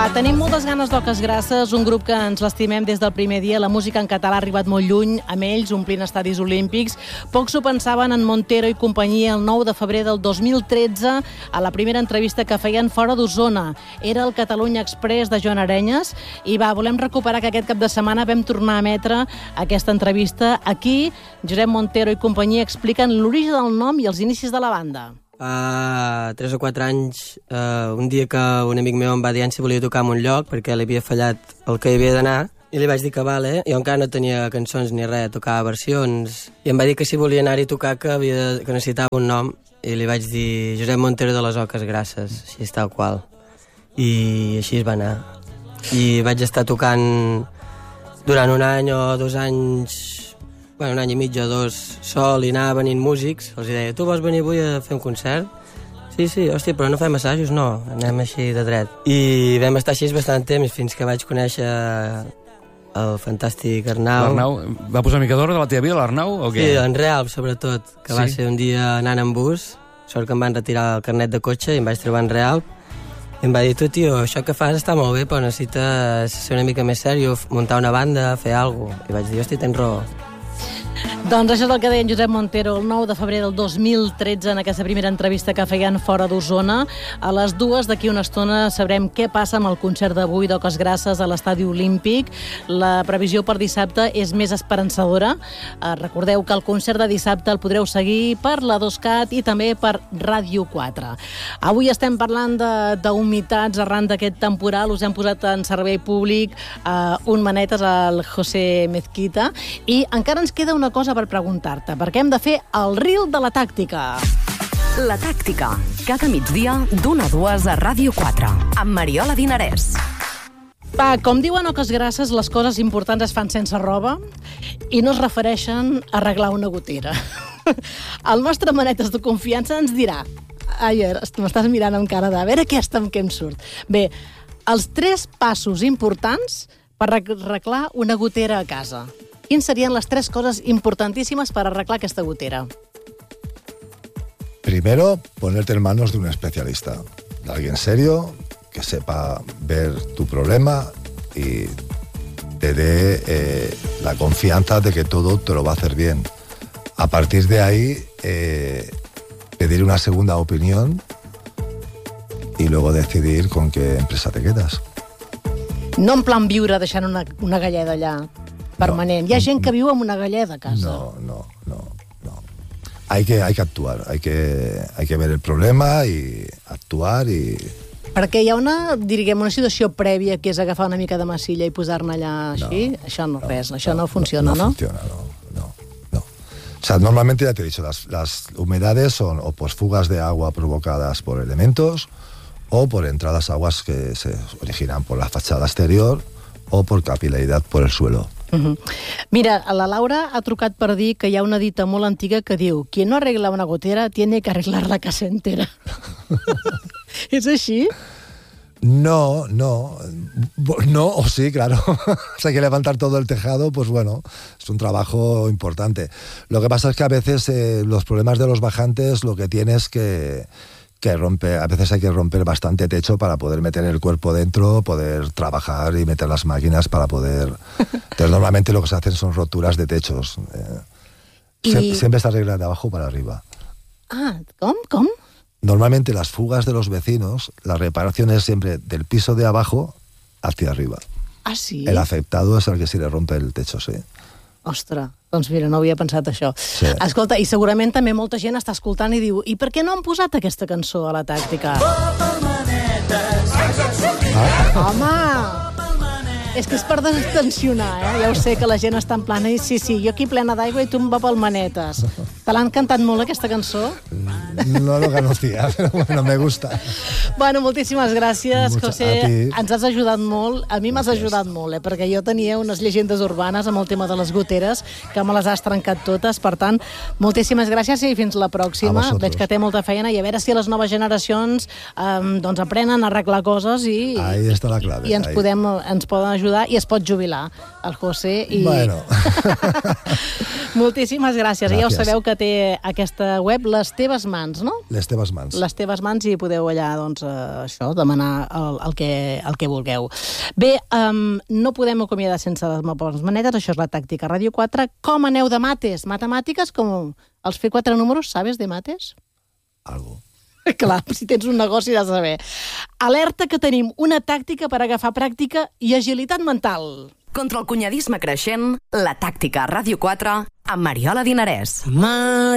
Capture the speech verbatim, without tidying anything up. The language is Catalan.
Va, tenim moltes ganes d'Oques Grasses, un grup que ens l'estimem des del primer dia. La música en català ha arribat molt lluny, amb ells omplint estadis olímpics. Pocs ho pensaven en Montero i companyia el nou de febrer del dos mil tretze, a la primera entrevista que feien fora d'Osona. Era el Catalunya Express de Joan Arenyes. I va, volem recuperar que aquest cap de setmana vam tornar a emetre aquesta entrevista. Aquí, Josep Montero i companyia expliquen l'origen del nom i els inicis de la banda. Fa tres o quatre anys, eh, un dia que un amic meu em va dir si volia tocar en un lloc perquè li havia fallat el que hi havia d'anar, i li vaig dir que vale, jo encara no tenia cançons ni res, tocava versions, i em va dir que si volia anar-hi a tocar que, havia, que necessitava un nom, i li vaig dir Josep Montero de les Oques Grasses, així tal qual, i així es va anar. I vaig estar tocant durant un any o dos anys, bueno, un any i mig o dos, sol, i anava venint músics, els deia, tu vols venir avui a fer un concert? Sí, sí, hòstia, però no fem assajos? No, anem així de dret. I vam estar així bastant temps, fins que vaig conèixer el fantàstic Arnau. L'Arnau va posar mica d'ordre de la teva vida, l'Arnau, o què? Sí, en Real, sobretot, que sí? Va ser un dia anant en bus, sort que em van retirar el carnet de cotxe i em vaig trobar en Real, i em va dir, tu, tio, això que fas està molt bé, però necessites ser una mica més sèrio, muntar una banda, fer alguna cosa. I vaig dir, hòstia, tens raó. Doncs això és el que deia en Josep Montero el nou de febrer del dos mil tretze en aquesta primera entrevista que feien fora d'Osona. A les dues d'aquí una estona sabrem què passa amb el concert d'avui d'Oques Grasses a l'Estadi Olímpic. La previsió per dissabte és més esperançadora. Eh, recordeu que el concert de dissabte el podreu seguir per la dos cat i també per Ràdio quatre. Avui estem parlant d'humitats arran d'aquest temporal. Us hem posat en servei públic eh, un manetes al José Mezquita i encara ens queda una cosa per preguntar-te, perquè hem de fer el reel de la tàctica. La tàctica, cada migdia d'una a dues a Ràdio quatre, amb Mariola Dinarès. Va, com diuen Oques Grasses, les coses importants es fan sense roba i no es refereixen a arreglar una gotera. El nostre manetes de confiança ens dirà, ai, m'estàs mirant amb cara de a veure aquesta amb què em surt. Bé, els tres passos importants per arreglar una gotera a casa. Quines serien les tres cosas importantísimas para arreglar esta gotera? Primero, ponerte en manos de un especialista, de alguien serio, que sepa ver tu problema y te dé eh, la confianza de que todo te lo va a hacer bien. A partir de ahí, eh, pedir una segunda opinión y luego decidir con qué empresa te quedas. No en plan viure deixant una, una galleda allà. Permanent. No, Hi ha gent que viu amb una galleda a casa. No, no, no, no. Hay que, hay que actuar, hay que, hay que ver el problema y actuar y... Perquè hi ha una, diguem, una situació prèvia que és agafar una mica de massilla i posar-ne allà així. No, això no, no res, no, això no, no funciona, no? No, no funciona, no, no, no. O sea, normalmente ya te he dicho, las, las humedades son o pues fugas de agua provocadas por elementos o por entradas aguas que se originan por la fachada exterior o por capilaridad por el suelo. Uh-huh. Mira, la Laura ha trucat per dir que hi ha una dita molt antiga que diu quien no arregla una gotera tiene que arreglar la casa entera. ¿Es així? No, no, no, o sí, claro. Si hay que levantar todo el tejado, pues bueno, es un trabajo importante. Lo que pasa es que a veces eh, los problemas de los bajantes lo que tienes que... que rompe, a veces hay que romper bastante techo para poder meter el cuerpo dentro, poder trabajar y meter las máquinas para poder... Entonces, normalmente lo que se hacen son roturas de techos. Eh, y... Sie siempre se arregla de abajo para arriba. Ah, ¿com? ¿Com? Normalmente las fugas de los vecinos, la reparación es siempre del piso de abajo hacia arriba. Ah, sí? El afectado es el que se le rompe el techo, sí. Ostres, doncs mira, no havia pensat això. Sí. Escolta, i segurament també molta gent està escoltant i diu i per què no han posat aquesta cançó a la tàctica? Ah. Home! És que és per destensionar, eh? Ja ho sé que la gent està en plana i sí, sí, jo aquí plena d'aigua i tu em va pel manetes. Te l'han cantat molt, aquesta cançó? No lo conocía, pero bueno, me gusta. Bueno, moltíssimes gràcies, Mucha, José. Ens has ajudat molt. A mi m'has ajudat molt, eh? Perquè jo tenia unes llegendes urbanes amb el tema de les goteres que me les has trencat totes. Per tant, moltíssimes gràcies i fins la pròxima. Veig que té molta feina i a veure si les noves generacions eh, doncs aprenen a arreglar coses i, ahí está la clave, i ens, ahí. podem, ens poden ajudar i es pot jubilar el José. I... Bueno. Moltíssimes gràcies. gràcies. Ja ho sabeu que té aquesta web, Les Teves Mans. mans, no? Les teves mans. Les teves mans i podeu allà, doncs, eh, això, demanar el, el, que, el que vulgueu. Bé, um, no podem acomiadar sense les bones manetes, això és la tàctica Ràdio quatre. Com aneu de mates? Matemàtiques, com els fer quatre números, sabes de mates? Algo. Clar, si tens un negoci has de saber. Alerta que tenim una tàctica per agafar pràctica i agilitat mental. Contra el cunyadisme creixent, la tàctica Ràdio quatre amb Mariola Dinarès. Ma